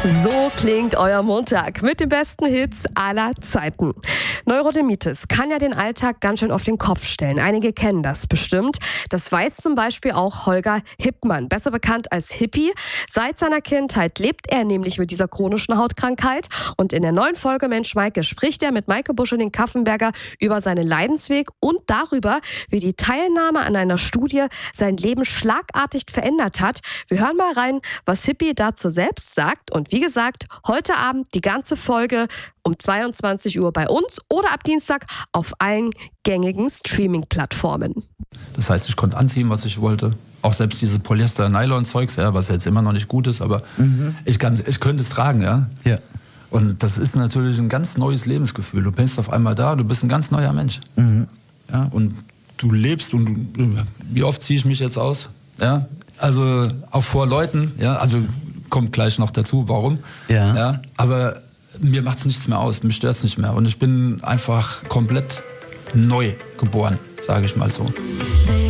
So klingt euer Montag mit den besten Hits aller Zeiten. Neurodermitis kann ja den Alltag ganz schön auf den Kopf stellen. Einige kennen das bestimmt. Das weiß zum Beispiel auch Holger Hippmann, besser bekannt als Hippie. Seit seiner Kindheit lebt er nämlich mit dieser chronischen Hautkrankheit. Und in der neuen Folge Mensch Maike spricht er mit Maike Busch und den Kaffenberger über seinen Leidensweg und darüber, wie die Teilnahme an einer Studie sein Leben schlagartig verändert hat. Wir hören mal rein, was Hippie dazu selbst sagt. Und wie gesagt, heute Abend die ganze Folge um 22 Uhr bei uns oder ab Dienstag auf allen gängigen Streaming-Plattformen. Das heißt, ich konnte anziehen, was ich wollte. Auch selbst diese Polyester-Nylon-Zeugs, ja, was jetzt immer noch nicht gut ist, aber ich könnte es tragen, ja. Ja. Und das ist natürlich ein ganz neues Lebensgefühl. Du bist auf einmal da, du bist ein ganz neuer Mensch. Ja, und du lebst und wie oft ziehe ich mich jetzt aus? Ja, also auch vor Leuten, ja, also kommt gleich noch dazu, warum. Ja, aber mir macht es nichts mehr aus, mich stört es nicht mehr. Und ich bin einfach komplett neu geboren, sage ich mal so.